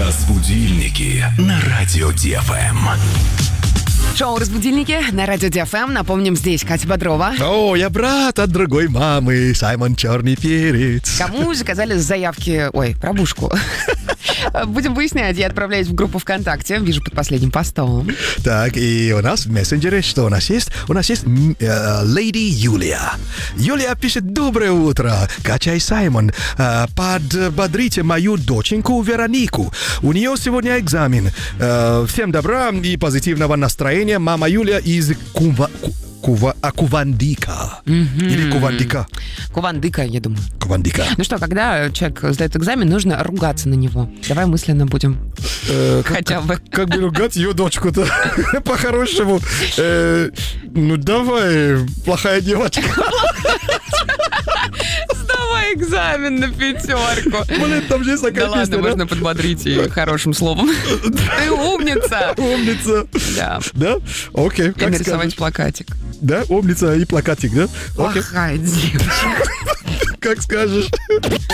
Разбудильники на радио ДФМ. Шоу «Разбудильники» на радио ДФМ. Напомним, здесь Катя Бодрова. О, я брат от другой мамы, Саймон Черный Перец. Кому заказали заявки... Ой, пробушку. Будем выяснять. Я отправляюсь в группу ВКонтакте. Вижу под последним постом. Так, и у нас в мессенджере что у нас есть? У нас есть Леди Юлия. Юлия пишет: доброе утро, Катя и Саймон. Подбодрите мою доченьку Веронику. У нее сегодня экзамен. Всем добра и позитивного настроения. Мама Юлия из Кувандика. Или Кувандика? Кувандыка, я думаю. Кувандика. Ну что, когда человек сдает экзамен, нужно ругаться на него. Давай мысленно будем. Хотя бы. Как бы ругать ее дочку-то по-хорошему? Ну давай, плохая девочка. Сдавай экзамен на 5. Блин, там же есть такая Да ладно, песня, да? можно подбодрить ее хорошим словом. Ты умница. Умница. Да. Да? Окей, И как нарисовать скажешь. плакатик. Да, умница и плакатик, да? Окей, Плохая девочка. как скажешь.